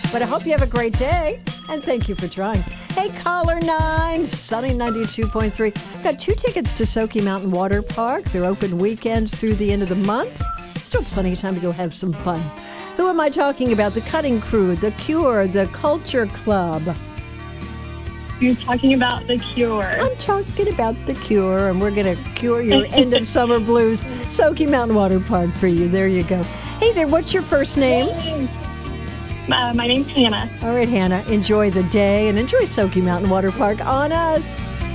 But I hope you have a great day, and thank you for trying. Hey, caller 9, Sunny 92.3. Got 2 tickets to Sokey Mountain Water Park. They're open weekends through the end of the month. Still plenty of time to go have some fun. Who am I talking about? The Cutting Crew, The Cure, The Culture Club. You're talking about The Cure. I'm talking about The Cure, and we're going to cure your end of summer blues. Sokey Mountain Water Park for you. There you go. Hey there, what's your first name? My name's Hannah. All right, Hannah, enjoy the day and enjoy Sokey Mountain Water Park on us.